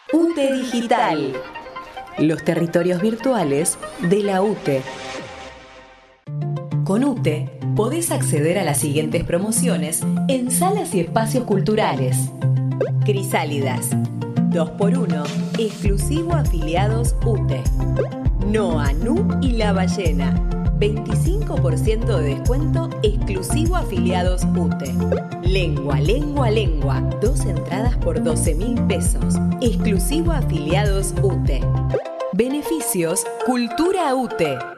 UTE Digital. Los territorios virtuales de la UTE. Con UTE podés acceder a las siguientes promociones en salas y espacios culturales. Crisálidas, 2x1, exclusivo afiliados UTE. Noa, Nu y La Ballena, 25% de descuento exclusivo afiliados UTE. Lengua, 2 entradas por 12.000 pesos, exclusivo afiliados UTE. Beneficios Cultura UTE.